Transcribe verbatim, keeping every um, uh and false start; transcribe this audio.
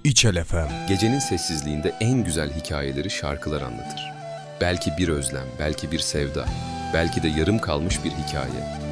İçel F M. Gecenin sessizliğinde en güzel hikayeleri şarkılar anlatır. Belki bir özlem, belki bir sevda, belki de yarım kalmış bir hikaye.